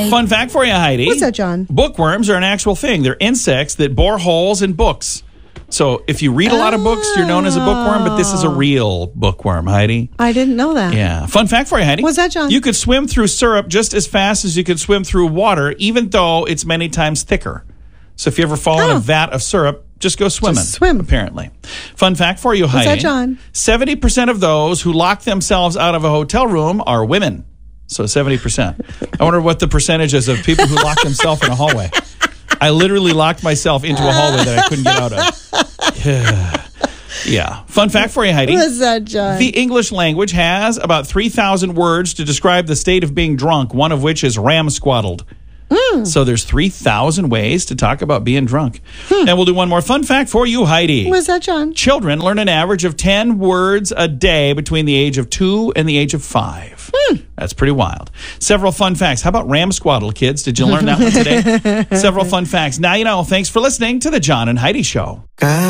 Bye. Fun fact for you, Heidi. What's that, John? Bookworms are an actual thing. They're insects that bore holes in books. So if you read a lot of books, you're known as a bookworm, but this is a real bookworm, Heidi. I didn't know that. Yeah. Fun fact for you, Heidi. What's that, John? You could swim through syrup just as fast as you could swim through water, even though it's many times thicker. So if you ever fall in a vat of syrup, just go swimming. Just swim. Apparently. Fun fact for you, Heidi. What's that, John? 70% of those who lock themselves out of a hotel room are women. So 70%. I wonder what the percentage is of people who lock themselves in a hallway. I literally locked myself into a hallway that I couldn't get out of. Yeah. Fun fact for you, Heidi. What's that, John? The English language has about 3,000 words to describe the state of being drunk, one of which is ramsquaddled. So there's 3,000 ways to talk about being drunk. And we'll do one more fun fact for you, Heidi. What's that, John? Children learn an average of 10 words a day between the age of 2 and the age of 5. That's pretty wild. Several fun facts. How about ramsquaddle, kids? Did you learn that one today? Several fun facts. Now you know. Thanks for listening to the John and Heidi Show.